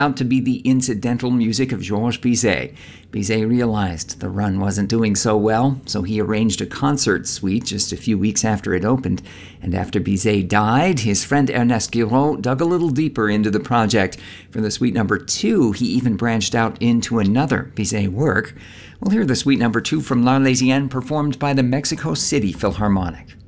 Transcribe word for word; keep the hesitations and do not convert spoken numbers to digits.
out to be the incidental music of Georges Bizet. Bizet realized the run wasn't doing so well, so he arranged a concert suite just a few weeks after it opened. And after Bizet died, his friend Ernest Guiraud dug a little deeper into the project. For the suite number two, he even branched out into another Bizet work. We'll hear the suite number two from L'Arlésienne performed by the Mexico City Philharmonic.